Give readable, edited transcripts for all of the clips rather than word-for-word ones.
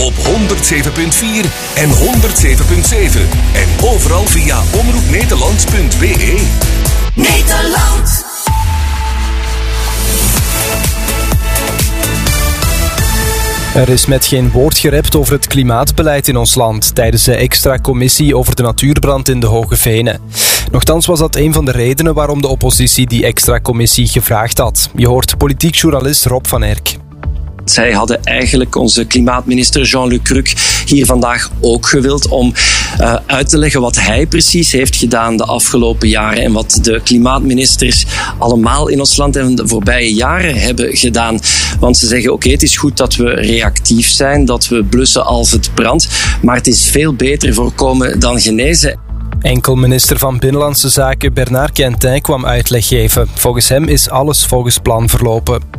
op 107.4 en 107.7. En overal via omroepnederland.be. Nederland. Er is met geen woord gerept over het klimaatbeleid in ons land tijdens de extra commissie over de natuurbrand in de Hoge Venen. Nochtans was dat een van de redenen waarom de oppositie die extra commissie gevraagd had. Je hoort politiek journalist Rob van Erck. Zij hadden eigenlijk onze klimaatminister Jean-Luc Cruc hier vandaag ook gewild om uit te leggen wat hij precies heeft gedaan de afgelopen jaren en wat de klimaatministers allemaal in ons land en de voorbije jaren hebben gedaan. Want ze zeggen oké, het is goed dat we reactief zijn, dat we blussen als het brandt, maar het is veel beter voorkomen dan genezen. Enkel minister van Binnenlandse Zaken Bernard Quintin kwam uitleg geven. Volgens hem is alles volgens plan verlopen.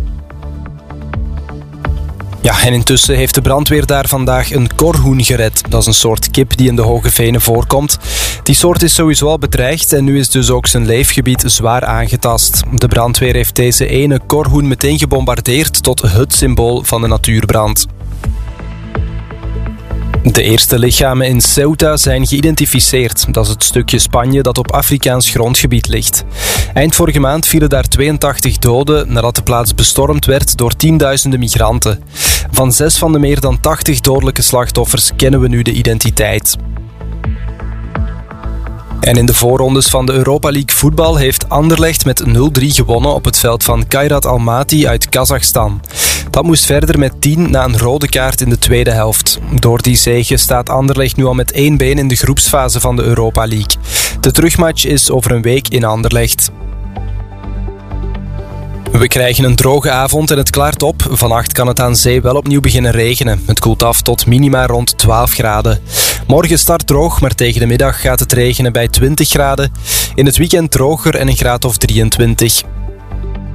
Ja, en intussen heeft de brandweer daar vandaag een korhoen gered. Dat is een soort kip die in de Hoge Venen voorkomt. Die soort is sowieso al bedreigd en nu is dus ook zijn leefgebied zwaar aangetast. De brandweer heeft deze ene korhoen meteen gebombardeerd tot het symbool van de natuurbrand. De eerste lichamen in Ceuta zijn geïdentificeerd. Dat is het stukje Spanje dat op Afrikaans grondgebied ligt. Eind vorige maand vielen daar 82 doden nadat de plaats bestormd werd door tienduizenden migranten. Van 6 van de meer dan 80 dodelijke slachtoffers kennen we nu de identiteit. En in de voorrondes van de Europa League voetbal heeft Anderlecht met 0-3 gewonnen op het veld van Kairat Almaty uit Kazachstan. Dat moest verder met 10 na een rode kaart in de tweede helft. Door die zege staat Anderlecht nu al met 1 been in de groepsfase van de Europa League. De terugmatch is over een week in Anderlecht. We krijgen een droge avond en het klaart op. Vannacht kan het aan zee wel opnieuw beginnen regenen. Het koelt af tot minima rond 12 graden. Morgen start droog, maar tegen de middag gaat het regenen bij 20 graden. In het weekend droger en een graad of 23.